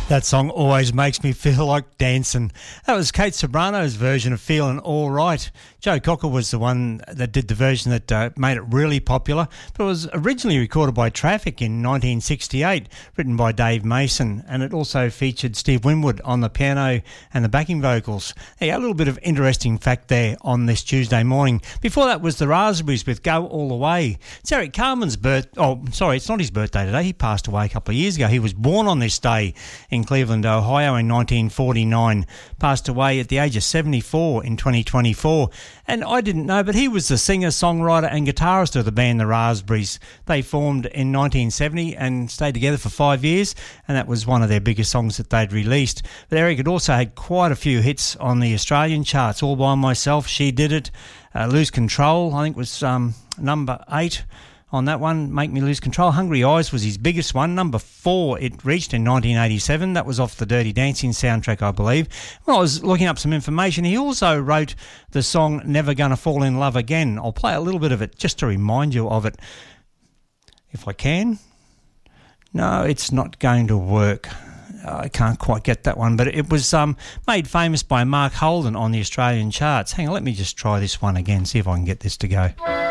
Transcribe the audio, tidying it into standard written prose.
That song always makes me feel like dancing. That was Kate Sobrano's version of Feeling All Right. Joe Cocker was the one that did the version that made it really popular, but it was originally recorded by Traffic in 1968, written by Dave Mason, and it also featured Steve Winwood on the piano and the backing vocals. Hey, a little bit of interesting fact there on this Tuesday morning. Before that was the Raspberries with Go All the Way. It's Eric Carmen's it's not his birthday today. He passed away a couple of years ago. He was born on this day in Cleveland, Ohio in 1949, passed away at the age of 74 in 2024. And I didn't know, but he was the singer, songwriter and guitarist of the band The Raspberries. They formed in 1970 and stayed together for 5 years, and that was one of their biggest songs that they'd released. But Eric had also had quite a few hits on the Australian charts. All By Myself, She Did It, Lose Control, I think was number 8. On that one, Make Me Lose Control. Hungry Eyes was his biggest one. Number 4, it reached in 1987. That was off the Dirty Dancing soundtrack, I believe. When I was looking up some information, he also wrote the song Never Gonna Fall in Love Again. I'll play a little bit of it just to remind you of it, if I can. No, it's not going to work. I can't quite get that one, but it was made famous by Mark Holden on the Australian charts. Hang on, let me just try this one again, see if I can get this to go.